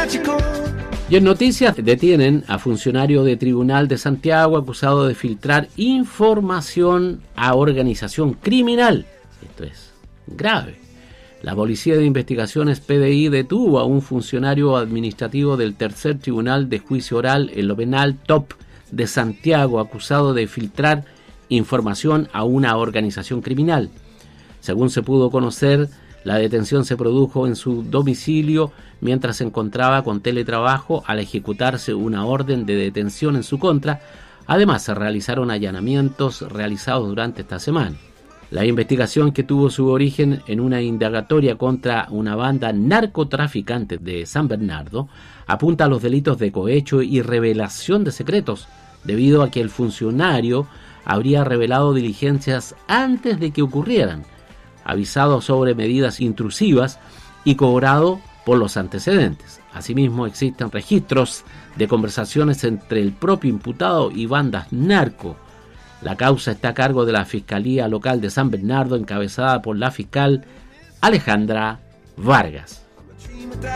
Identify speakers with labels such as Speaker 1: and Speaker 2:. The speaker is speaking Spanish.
Speaker 1: Y en noticias, detienen a funcionario de Tribunal de Santiago acusado de filtrar información a organización criminal. Esto es grave. La Policía de Investigaciones PDI detuvo a un funcionario administrativo del Tercer Tribunal de Juicio Oral en lo Penal TOP de Santiago, acusado de filtrar información a una organización criminal. Según se pudo conocer, la detención se produjo en su domicilio mientras se encontraba con teletrabajo al ejecutarse una orden de detención en su contra. Además, se realizaron allanamientos realizados durante esta semana. La investigación, que tuvo su origen en una indagatoria contra una banda narcotraficante de San Bernardo, apunta a los delitos de cohecho y revelación de secretos, debido a que el funcionario habría revelado diligencias antes de que ocurrieran, avisado sobre medidas intrusivas y cobrado por los antecedentes. Asimismo, existen registros de conversaciones entre el propio imputado y bandas narco. La causa está a cargo de la Fiscalía Local de San Bernardo, encabezada por la fiscal Alejandra Vargas.